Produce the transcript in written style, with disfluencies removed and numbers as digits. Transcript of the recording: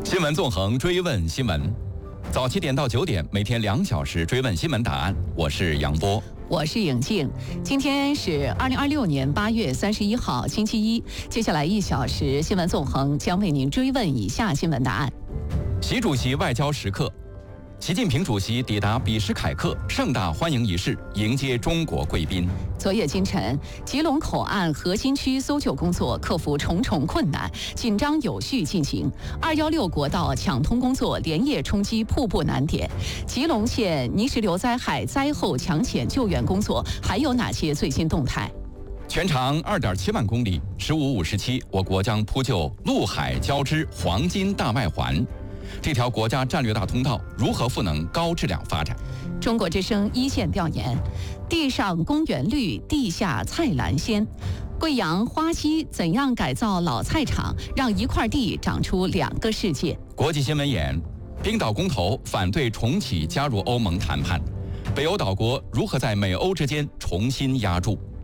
新闻纵横，追问新闻。早7点到9点，每天2小时追问新闻答案。我是杨波， 我是颖静。今天是2026年8月31号，星期一。接下来1小时，新闻纵横将为您追问以下新闻答案： 习主席外交时刻，习近平主席抵达比什凯克盛大欢迎仪式，迎接中国贵宾。 昨夜今晨，吉隆口岸核心区搜救工作克服重重困难，紧张有序进行。216国道抢通工作连夜冲击瀑布难点。吉隆县泥石流灾害灾后抢险救援工作还有哪些最新动态？ 全长2.7万公里，15-57，我国将铺就陆海交织黄金大外环。这条国家战略大通道如何赋能高质量发展？ 中国之声一线调研：地上公园绿，地下菜篮鲜。贵阳花溪怎样改造老菜场，让一块地长出2个世界？ 国际新闻眼：冰岛公投反对重启加入欧盟谈判，北欧岛国如何在美欧之间重新压住？